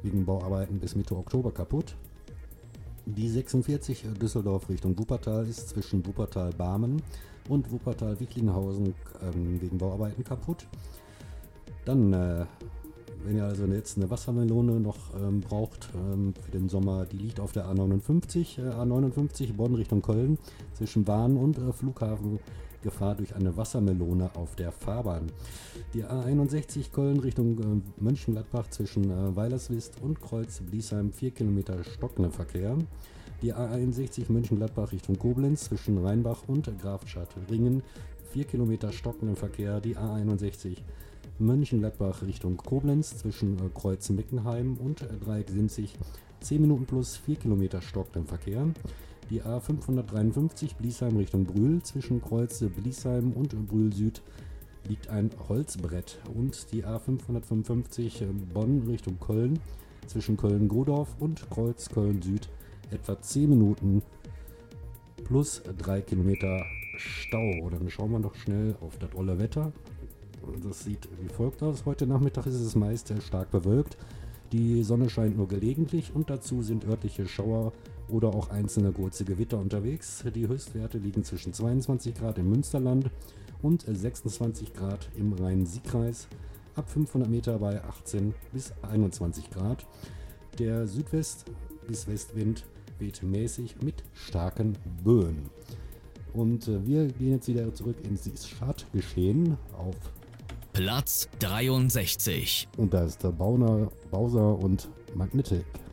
wegen Bauarbeiten bis Mitte Oktober kaputt. Die 46 Düsseldorf Richtung Wuppertal ist zwischen Wuppertal-Barmen und Wuppertal-Wicklinghausen wegen Bauarbeiten kaputt. Dann, wenn ihr also jetzt eine Wassermelone noch braucht für den Sommer, die liegt auf der A59 Bonn Richtung Köln zwischen Bahn und Flughafen. Gefahr durch eine Wassermelone auf der Fahrbahn. Die A61 Köln Richtung Mönchengladbach zwischen Weilerswist und Kreuz Bliesheim 4 Kilometer stockender Verkehr. Die A61 Mönchengladbach Richtung Koblenz zwischen Rheinbach und Grafschaft-Ringen 4 Kilometer stockender Verkehr. Die A61 Mönchengladbach Richtung Koblenz zwischen Kreuz Meckenheim und Dreieck Sinzig 10 Minuten plus 4 Kilometer stockender Verkehr. Die A553 Bliesheim Richtung Brühl zwischen Kreuz Bliesheim und Brühl Süd liegt ein Holzbrett. Und die A555 Bonn Richtung Köln zwischen Köln-Godorf und Kreuz Köln Süd etwa 10 Minuten plus 3 Kilometer Stau. Dann schauen wir noch schnell auf das olle Wetter. Das sieht wie folgt aus. Heute Nachmittag ist es meist stark bewölkt. Die Sonne scheint nur gelegentlich und dazu sind örtliche Schauer oder auch einzelne kurze Gewitter unterwegs. Die Höchstwerte liegen zwischen 22 Grad im Münsterland und 26 Grad im Rhein-Sieg-Kreis, ab 500 Meter bei 18 bis 21 Grad. Der Südwest- bis Westwind weht mäßig mit starken Böen. Und wir gehen jetzt wieder zurück ins Chartgeschehen auf Platz 63. Und da ist der Bowser und Magnetic.